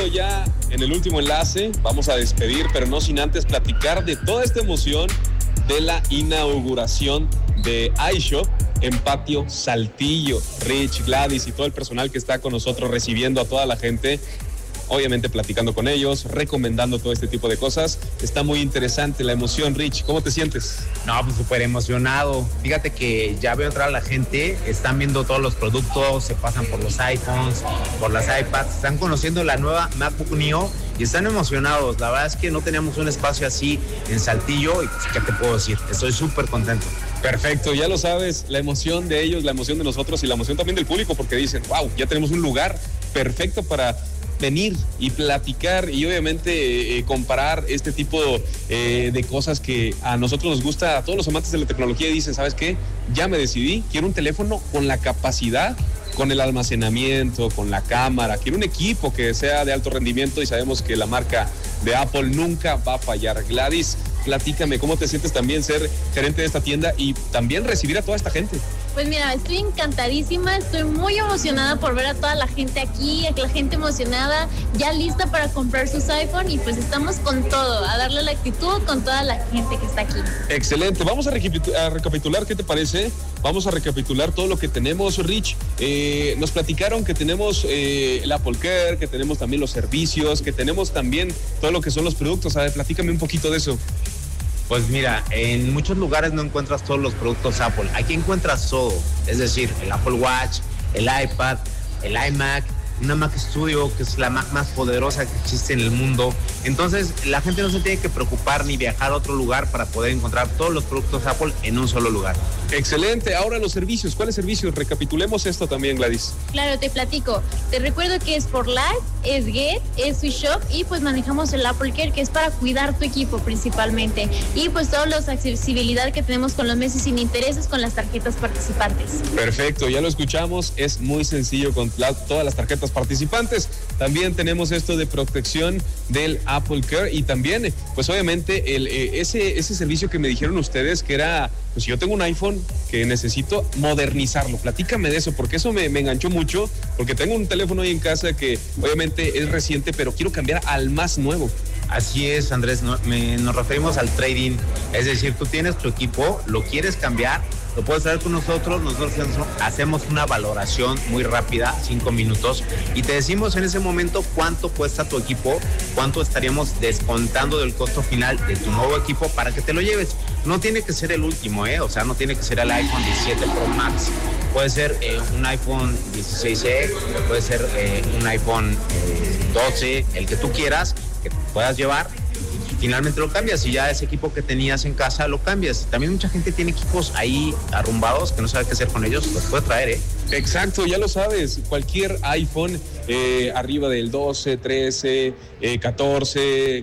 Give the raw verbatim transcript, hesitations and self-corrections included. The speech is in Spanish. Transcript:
ya en el último enlace. Vamos a despedir, pero no sin antes platicar de toda esta emoción de la inauguración de iShop en Patio Saltillo. Rich, Gladys y todo el personal que está con nosotros recibiendo a toda la gente, obviamente platicando con ellos, recomendando todo este tipo de cosas. Está muy interesante la emoción. Rich, ¿cómo te sientes? No, pues súper emocionado. Fíjate que ya veo entrar a la gente, están viendo todos los productos, se pasan por los iPhones, por las iPads, están conociendo la nueva MacBook Neo y están emocionados. La verdad es que no teníamos un espacio así en Saltillo y pues, ¿qué te puedo decir? Estoy súper contento. Perfecto, ya lo sabes, la emoción de ellos, la emoción de nosotros y la emoción también del público, porque dicen, wow, ya tenemos un lugar perfecto para venir y platicar y obviamente eh, comparar este tipo eh, de cosas que a nosotros nos gusta, a todos los amantes de la tecnología, y dicen, ¿sabes qué? Ya me decidí, quiero un teléfono con la capacidad, con el almacenamiento, con la cámara, quiero un equipo que sea de alto rendimiento y sabemos que la marca de Apple nunca va a fallar. Gladys, platícame, ¿cómo te sientes también ser gerente de esta tienda y también recibir a toda esta gente? Pues mira, estoy encantadísima, estoy muy emocionada por ver a toda la gente aquí, a la gente emocionada, ya lista para comprar sus iPhone y pues estamos con todo, a darle la actitud con toda la gente que está aquí. Excelente, vamos a, recapitu- a recapitular, ¿qué te parece? Vamos a recapitular todo lo que tenemos, Rich. Eh, nos platicaron que tenemos eh, el Apple Care, que tenemos también los servicios, que tenemos también todo lo que son los productos. A ver, platícame un poquito de eso. Pues mira, en muchos lugares no encuentras todos los productos Apple. Aquí encuentras todo, es decir, el Apple Watch, el iPad, el iMac, una Mac Studio, que es la Mac más poderosa que existe en el mundo. Entonces, la gente no se tiene que preocupar ni viajar a otro lugar para poder encontrar todos los productos Apple en un solo lugar. Excelente. Ahora los servicios. ¿Cuáles servicios? Recapitulemos esto también, Gladys. Claro, te platico. Te recuerdo que es por Live, es Get, es iShop y pues manejamos el Apple Care, que es para cuidar tu equipo principalmente. Y pues toda la accesibilidad que tenemos con los meses sin intereses con las tarjetas participantes. Perfecto, ya lo escuchamos. Es muy sencillo con la, todas las tarjetas participantes. También tenemos esto de protección del Apple Care y también, pues obviamente, el, eh, ese, ese servicio que me dijeron ustedes que era, pues yo tengo un iPhone que necesito modernizarlo. Platícame de eso, porque eso me, me enganchó mucho, porque tengo un teléfono ahí en casa que obviamente es reciente, pero quiero cambiar al más nuevo. Así es, Andrés, no, me, nos referimos al trading, es decir, tú tienes tu equipo, lo quieres cambiar, lo puedes traer con nosotros, nosotros hacemos una valoración muy rápida, cinco minutos, y te decimos en ese momento cuánto cuesta tu equipo, cuánto estaríamos descontando del costo final de tu nuevo equipo para que te lo lleves. No tiene que ser el último, ¿eh? O sea, no tiene que ser el iPhone diecisiete Pro Max, puede ser eh, un iPhone dieciséis E, puede ser eh, un iPhone eh, doce, el que tú quieras, que puedas llevar. Finalmente lo cambias y ya ese equipo que tenías en casa lo cambias. También mucha gente tiene equipos ahí arrumbados que no sabe qué hacer con ellos, los puede traer, ¿eh? Exacto, ya lo sabes, cualquier iPhone eh, arriba del doce, trece, eh, catorce,